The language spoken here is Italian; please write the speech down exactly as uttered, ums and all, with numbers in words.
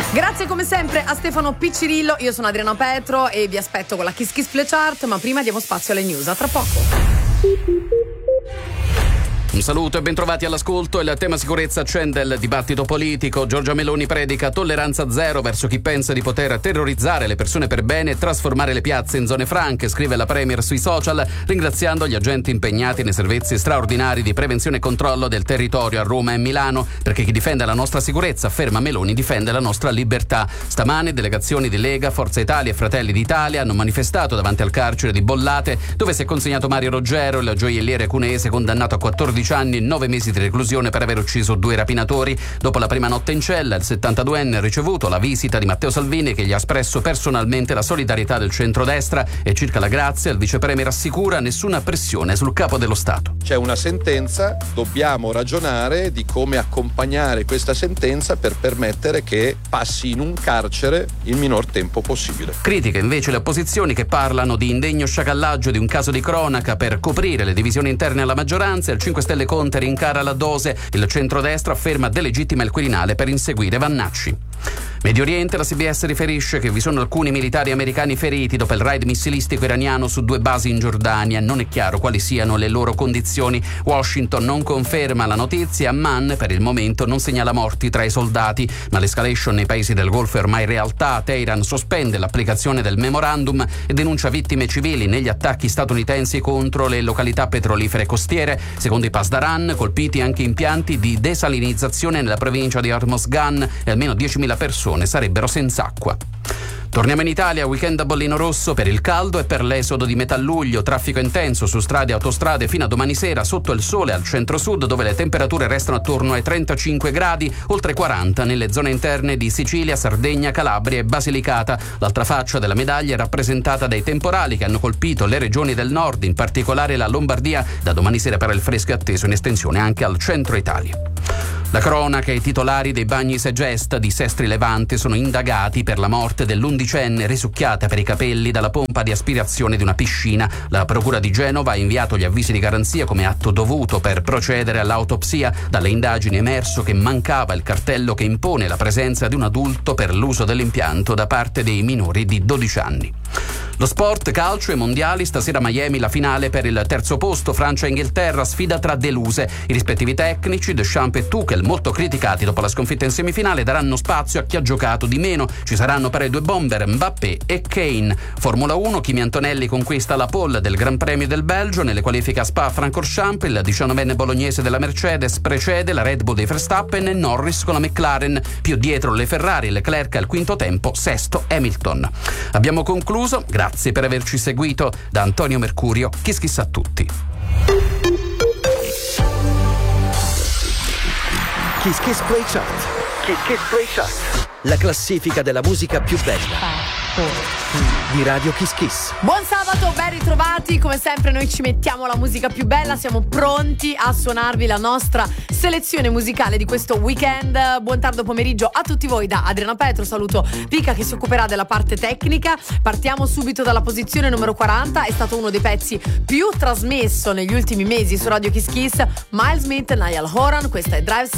Grazie come sempre a Stefano Piccirillo, io sono Adriana Petro e vi aspetto con la Kiss Kiss Play Chart, ma prima diamo spazio alle news, a tra poco. Un saluto e bentrovati all'ascolto. Il tema sicurezza accende il dibattito politico. Giorgia Meloni predica tolleranza zero verso chi pensa di poter terrorizzare le persone per bene e trasformare le piazze in zone franche, scrive la Premier sui social, ringraziando gli agenti impegnati nei servizi straordinari di prevenzione e controllo del territorio a Roma e Milano, perché chi difende la nostra sicurezza, afferma Meloni, difende la nostra libertà. Stamane delegazioni di Lega, Forza Italia e Fratelli d'Italia hanno manifestato davanti al carcere di Bollate, dove si è consegnato Mario Roggero, il gioielliere cuneese condannato a quattordici anni e nove mesi di reclusione per aver ucciso due rapinatori. Dopo la prima notte in cella, il settantaduenne ha ricevuto la visita di Matteo Salvini, che gli ha espresso personalmente la solidarietà del centrodestra, e circa la grazia il vice premier assicura nessuna pressione sul capo dello Stato. C'è una sentenza, dobbiamo ragionare di come accompagnare questa sentenza per permettere che passi in un carcere il minor tempo possibile. Critica invece le opposizioni, che parlano di indegno sciacallaggio di un caso di cronaca per coprire le divisioni interne alla maggioranza. Il cinque Stelle Conte rincara la dose, il centrodestra afferma delegittima il Quirinale per inseguire Vannacci. Medio Oriente, la C B S riferisce che vi sono alcuni militari americani feriti dopo il raid missilistico iraniano su due basi in Giordania. Non è chiaro quali siano le loro condizioni. Washington non conferma la notizia. Amman per il momento non segnala morti tra i soldati, ma l'escalation nei paesi del Golfo è ormai realtà. Teheran sospende l'applicazione del memorandum e denuncia vittime civili negli attacchi statunitensi contro le località petrolifere costiere. Secondo i Pasdaran, colpiti anche impianti di desalinizzazione nella provincia di Hormozgan e almeno diecimila persone sarebbero senza acqua. Torniamo in Italia, weekend a bollino rosso per il caldo e per l'esodo di metà luglio, traffico intenso su strade e autostrade fino a domani sera, sotto il sole al centro-sud, dove le temperature restano attorno ai trentacinque gradi, oltre quaranta nelle zone interne di Sicilia, Sardegna, Calabria e Basilicata. L'altra faccia della medaglia è rappresentata dai temporali che hanno colpito le regioni del nord, in particolare la Lombardia. Da domani sera però il fresco è atteso in estensione anche al centro Italia. La cronaca e i titolari dei bagni Segesta di Sestri Levante sono indagati per la morte dell'undicenne risucchiata per i capelli dalla pompa di aspirazione di una piscina. La procura di Genova ha inviato gli avvisi di garanzia come atto dovuto per procedere all'autopsia. Dalle indagini è emerso che mancava il cartello che impone la presenza di un adulto per l'uso dell'impianto da parte dei minori di dodici anni. Lo sport, calcio e mondiali, stasera a Miami la finale per il terzo posto, Francia e Inghilterra, sfida tra deluse. I rispettivi tecnici, Deschamps e Tuchel, molto criticati dopo la sconfitta in semifinale, daranno spazio a chi ha giocato di meno. Ci saranno per i due bomber Mbappé e Kane. Formula uno, Kimi Antonelli conquista la pole del Gran Premio del Belgio nelle qualifiche a Spa-Francorchamps. Il diciannovenne bolognese della Mercedes precede la Red Bull dei Verstappen e Norris con la McLaren. Più dietro le Ferrari, Leclerc al quinto tempo, sesto Hamilton. Abbiamo concluso, grazie per averci seguito. Da Antonio Mercurio, Kiss Kiss a tutti. Kiss Kiss Play Chart. Kiss Kiss Play Chart. La classifica della musica più bella di Radio Kiss Kiss. Buon sabato, ben ritrovati. Come sempre noi ci mettiamo la musica più bella, siamo pronti a suonarvi la nostra selezione musicale di questo weekend. Buon tardo pomeriggio a tutti voi da Adriana Petro, saluto Pica che si occuperà della parte tecnica. Partiamo subito dalla posizione numero quaranta, è stato uno dei pezzi più trasmesso negli ultimi mesi su Radio Kiss Kiss, Miles Smith e Niall Horan, questa è Drive